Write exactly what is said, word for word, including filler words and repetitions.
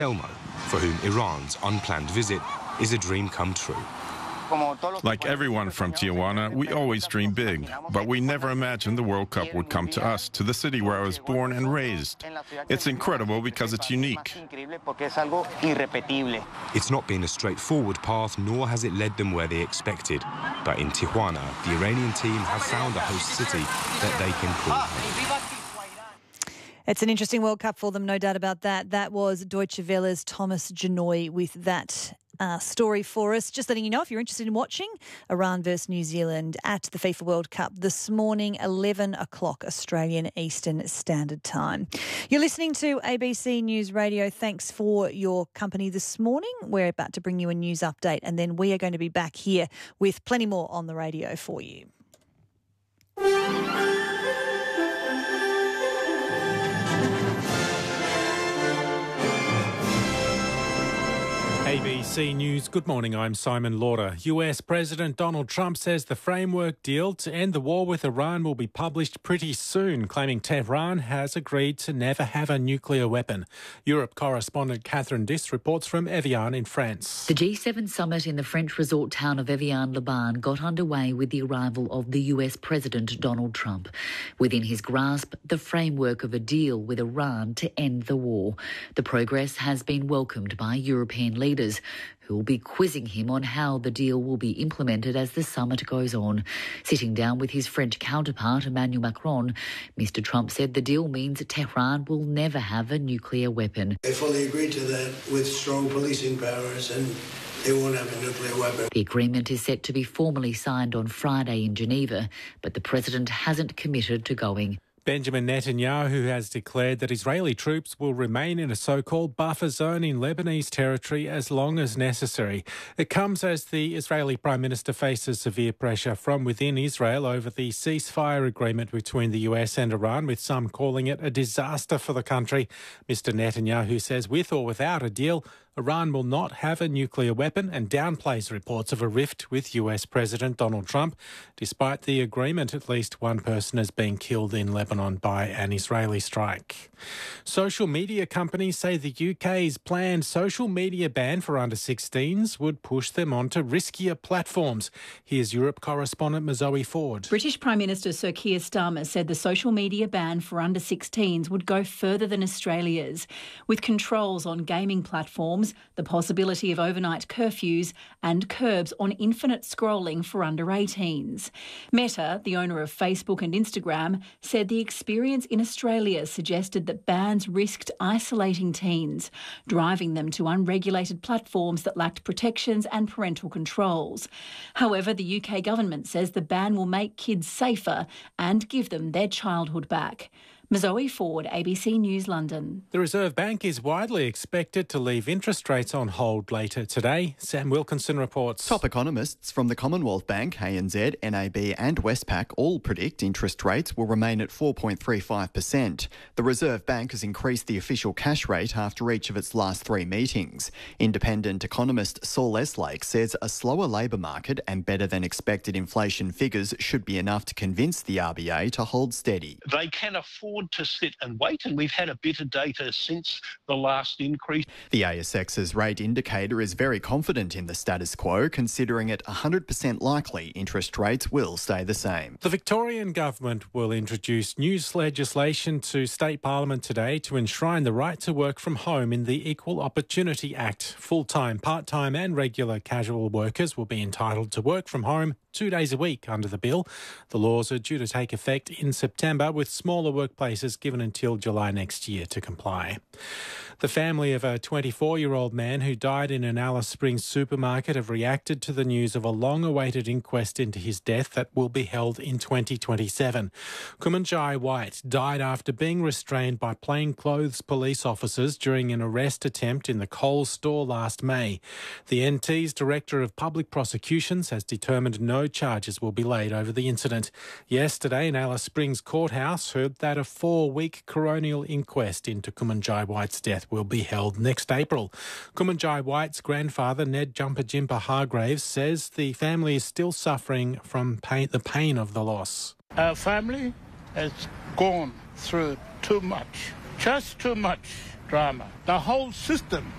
Elmo, for whom Iran's unplanned visit is a dream come true. Like everyone from Tijuana, we always dream big, but we never imagined the World Cup would come to us, to the city where I was born and raised. It's incredible because it's unique. It's not been a straightforward path, nor has it led them where they expected. But in Tijuana, the Iranian team have found a host city that they can call home. It's an interesting World Cup for them, no doubt about that. That was Deutsche Welle's Thomas Genoy with that uh, story for us. Just letting you know, if you're interested in watching Iran versus New Zealand at the FIFA World Cup this morning, eleven o'clock Australian Eastern Standard Time. You're listening to A B C News Radio. Thanks for your company this morning. We're about to bring you a news update, and then we are going to be back here with plenty more on the radio for you. A B C News, good morning, I'm Simon Lauder. U S President Donald Trump says the framework deal to end the war with Iran will be published pretty soon, claiming Tehran has agreed to never have a nuclear weapon. Europe correspondent Catherine Diss reports from Evian in France. The G seven summit in the French resort town of Evian-les-Bains got underway with the arrival of the U S President Donald Trump. Within his grasp, the framework of a deal with Iran to end the war. The progress has been welcomed by European leaders, who will be quizzing him on how the deal will be implemented as the summit goes on. Sitting down with his French counterpart, Emmanuel Macron, Mister Trump said the deal means Tehran will never have a nuclear weapon. They fully agreed to that with strong policing powers, and they won't have a nuclear weapon. The agreement is set to be formally signed on Friday in Geneva, but the president hasn't committed to going. Benjamin Netanyahu has declared that Israeli troops will remain in a so-called buffer zone in Lebanese territory as long as necessary. It comes as the Israeli Prime Minister faces severe pressure from within Israel over the ceasefire agreement between the U S and Iran, with some calling it a disaster for the country. Mister Netanyahu says with or without a deal, Iran will not have a nuclear weapon, and downplays reports of a rift with U S President Donald Trump. Despite the agreement, at least one person has been killed in Lebanon by an Israeli strike. Social media companies say the U K's planned social media ban for under sixteens would push them onto riskier platforms. Here's Europe correspondent Zoe Ford. British Prime Minister Sir Keir Starmer said the social media ban for under sixteens would go further than Australia's, with controls on gaming platforms, the possibility of overnight curfews and curbs on infinite scrolling for under eighteens. Meta, the owner of Facebook and Instagram, said the experience in Australia suggested that bans risked isolating teens, driving them to unregulated platforms that lacked protections and parental controls. However, the U K government says the ban will make kids safer and give them their childhood back. Zoe Ford, A B C News, London. The Reserve Bank is widely expected to leave interest rates on hold later today. Sam Wilkinson reports. Top economists from the Commonwealth Bank, A N Z, N A B and Westpac all predict interest rates will remain at four point three five percent. The Reserve Bank has increased the official cash rate after each of its last three meetings. Independent economist Saul Eslake says a slower labour market and better than expected inflation figures should be enough to convince the R B A to hold steady. They can afford to sit and wait, and we've had a bit of data since the last increase. The A S X's rate indicator is very confident in the status quo, considering it one hundred percent likely interest rates will stay the same. The Victorian government will introduce new legislation to state parliament today to enshrine the right to work from home in the Equal Opportunity Act. Full-time, part-time and regular casual workers will be entitled to work from home two days a week under the bill. The laws are due to take effect in September, with smaller workplaces given until July next year to comply. The family of a twenty-four-year-old man who died in an Alice Springs supermarket have reacted to the news of a long-awaited inquest into his death that will be held in twenty twenty-seven. Kumanjai White died after being restrained by plainclothes police officers during an arrest attempt in the Coles store last May. The N T's Director of Public Prosecutions has determined no charges will be laid over the incident. Yesterday, an Alice Springs courthouse heard that a four-week coronial inquest into Kumanjai White's death will be held next April. Kumanjai White's grandfather, Ned Jumper Jimper Hargraves, says the family is still suffering from pain, the pain of the loss. Our family has gone through too much, just too much, drama. The whole system